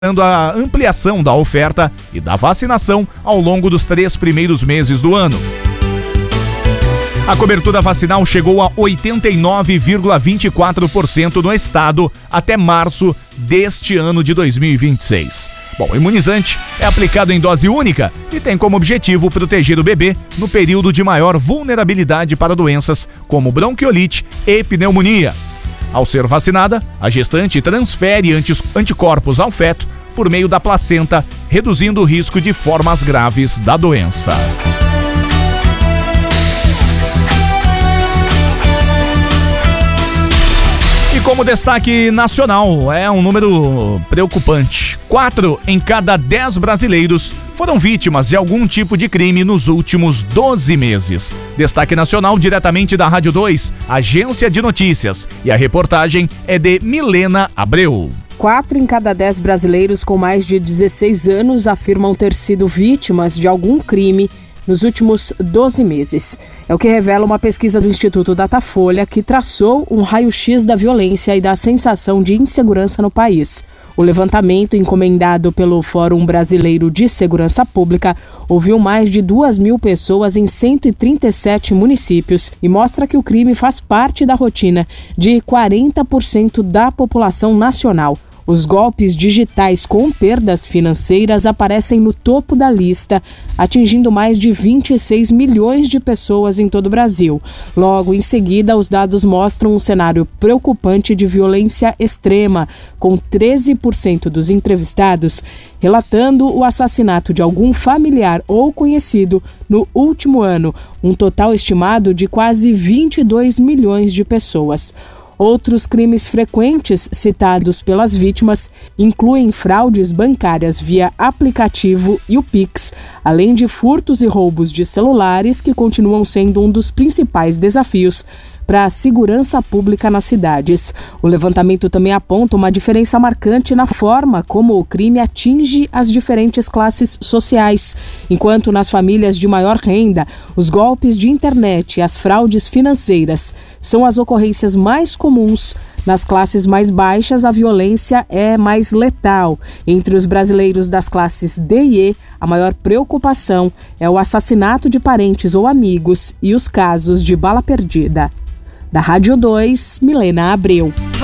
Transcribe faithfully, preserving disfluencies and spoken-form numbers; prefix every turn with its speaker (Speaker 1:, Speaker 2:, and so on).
Speaker 1: a ampliação da oferta e da vacinação ao longo dos três primeiros meses do ano. A cobertura vacinal chegou a oitenta e nove vírgula vinte e quatro por cento no estado até março deste ano de dois mil e vinte e seis. Bom, o imunizante é aplicado em dose única e tem como objetivo proteger o bebê no período de maior vulnerabilidade para doenças como bronquiolite e pneumonia. Ao ser vacinada, a gestante transfere anticorpos ao feto por meio da placenta, reduzindo o risco de formas graves da doença. E como destaque nacional, é um número preocupante. Quatro em cada dez brasileiros foram vítimas de algum tipo de crime nos últimos doze meses. Destaque nacional diretamente da Rádio dois, agência de notícias. E a reportagem é de Milena Abreu.
Speaker 2: Quatro em cada dez brasileiros com mais de dezesseis anos afirmam ter sido vítimas de algum crime nos últimos doze meses. É o que revela uma pesquisa do Instituto Datafolha, que traçou um raio-x da violência e da sensação de insegurança no país. O levantamento, encomendado pelo Fórum Brasileiro de Segurança Pública, ouviu mais de duas mil pessoas em cento e trinta e sete municípios e mostra que o crime faz parte da rotina de quarenta por cento da população nacional. Os golpes digitais com perdas financeiras aparecem no topo da lista, atingindo mais de vinte e seis milhões de pessoas em todo o Brasil. Logo em seguida, os dados mostram um cenário preocupante de violência extrema, com treze por cento dos entrevistados relatando o assassinato de algum familiar ou conhecido no último ano, um total estimado de quase vinte e dois milhões de pessoas. Outros crimes frequentes citados pelas vítimas incluem fraudes bancárias via aplicativo e o Pix, além de furtos e roubos de celulares, que continuam sendo um dos principais desafios para a segurança pública nas cidades. O levantamento também aponta uma diferença marcante na forma como o crime atinge as diferentes classes sociais. Enquanto nas famílias de maior renda, os golpes de internet e as fraudes financeiras são as ocorrências mais comuns, nas classes mais baixas a violência é mais letal. Entre os brasileiros das classes D e E, a maior preocupação é o assassinato de parentes ou amigos e os casos de bala perdida. Da Rádio dois, Milena Abreu.